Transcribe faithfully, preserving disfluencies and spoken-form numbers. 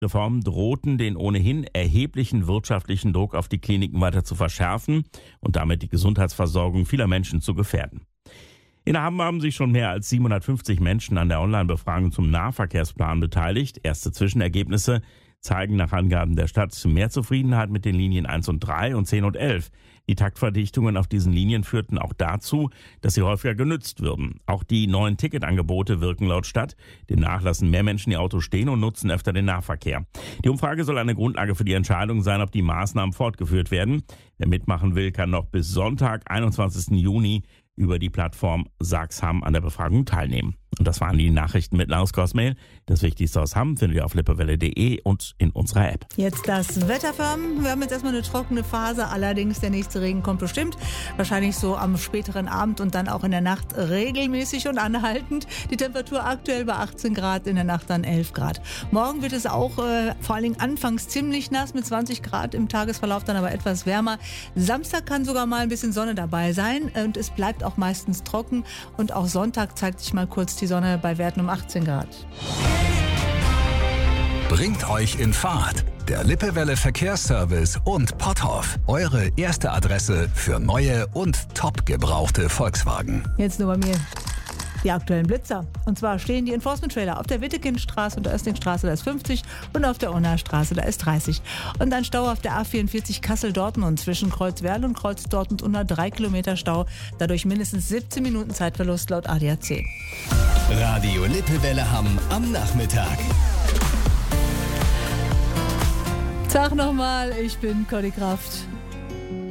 Reformen drohten, den ohnehin erheblichen wirtschaftlichen Druck auf die Kliniken weiter zu verschärfen und damit die Gesundheitsversorgung vieler Menschen zu gefährden. In Hamm haben sich schon mehr als siebenhundertfünfzig Menschen an der Online-Befragung zum Nahverkehrsplan beteiligt. Erste Zwischenergebnisse zeigen nach Angaben der Stadt mehr Zufriedenheit mit den Linien eins und drei und zehn und elf. Die Taktverdichtungen auf diesen Linien führten auch dazu, dass sie häufiger genutzt würden. Auch die neuen Ticketangebote wirken laut Stadt. Demnach lassen mehr Menschen ihr Auto stehen und nutzen öfter den Nahverkehr. Die Umfrage soll eine Grundlage für die Entscheidung sein, ob die Maßnahmen fortgeführt werden. Wer mitmachen will, kann noch bis Sonntag, einundzwanzigsten Juni, über die Plattform Sag's Hamm an der Befragung teilnehmen. Und das waren die Nachrichten mit Lars Cosmail. Das Wichtigste aus Hamm findet ihr auf lippewelle punkt de und in unserer App. Jetzt das Wetter für Hamm. Wir haben jetzt erstmal eine trockene Phase. Allerdings der nächste Regen kommt bestimmt. Wahrscheinlich so am späteren Abend und dann auch in der Nacht regelmäßig und anhaltend. Die Temperatur aktuell bei achtzehn Grad, in der Nacht dann elf Grad. Morgen wird es auch äh, vor allen Dingen anfangs ziemlich nass mit zwanzig Grad, im Tagesverlauf dann aber etwas wärmer. Samstag kann sogar mal ein bisschen Sonne dabei sein und es bleibt auch meistens trocken. Und auch Sonntag zeigt sich mal kurz die Sonne bei Werten um achtzehn Grad. Bringt euch in Fahrt. Der Lippewelle Verkehrsservice und Potthoff. Eure erste Adresse für neue und top gebrauchte Volkswagen. Jetzt nur bei mir die aktuellen Blitzer. Und zwar stehen die Enforcement-Trailer auf der Wittekindstraße und der Östlingstraße, da ist fünfzig, und auf der Unna-Straße, da ist dreißig. Und dann Stau auf der A vierundvierzig Kassel-Dortmund zwischen Kreuzwerl und Kreuz Dortmund unter drei Kilometer Stau. Dadurch mindestens siebzehn Minuten Zeitverlust laut A D A C. Radio Lippewelle Hamm am Nachmittag. Tag nochmal, ich bin Conny Kraft.